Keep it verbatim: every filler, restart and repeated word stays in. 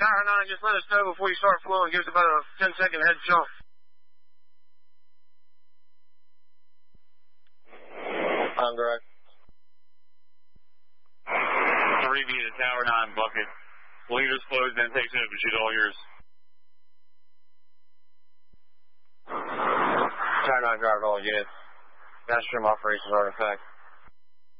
Tower nine, just let us know before you start flowing. Give us about a ten second head jump. On direct. three B to Tower nine, bucket. Leaders closed, then takes over. Shoot all yours. Tower nine, driver all units. Master stream operations are in effect.